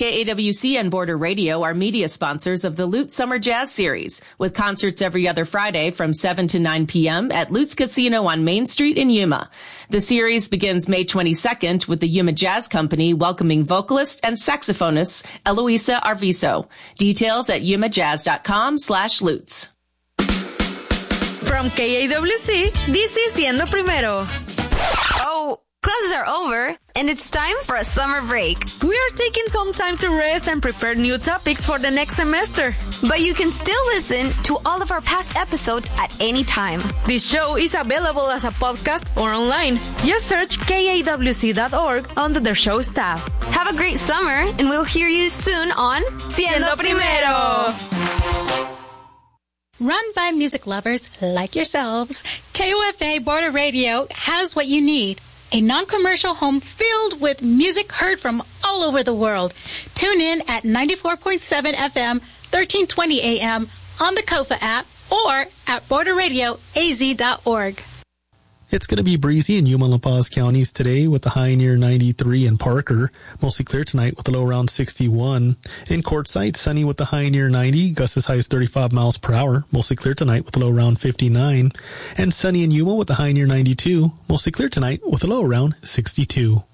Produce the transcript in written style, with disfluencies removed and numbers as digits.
KAWC and Border Radio are media sponsors of the Lutz Summer Jazz Series, with concerts every other Friday from 7 to 9 p.m. at Lutz Casino on Main Street in Yuma. The series begins May 22nd with the Yuma Jazz Company welcoming vocalist and saxophonist Eloisa Arvizo. Details at yumajazz.com/Lutz. From KAWC, this is Siendo Primero. Oh, classes are over, and it's time for a summer break. We are taking some time to rest and prepare new topics for the next semester. But you can still listen to all of our past episodes at any time. This show is available as a podcast or online. Just search KAWC.org under the show's tab. Have a great summer, and we'll hear you soon on Siendo Primero. Run by music lovers like yourselves, KOFA Border Radio has what you need. A non-commercial home filled with music heard from all over the world. Tune in at 94.7 FM, 1320 AM on the KOFA app or at borderradioaz.org. It's going to be breezy in Yuma and La Paz counties today with a high near 93 in Parker. Mostly clear tonight with a low around 61. In Quartzsite, sunny with a high near 90. Gusts as high as 35 miles per hour. Mostly clear tonight with a low around 59. And sunny in Yuma with a high near 92. Mostly clear tonight with a low around 62.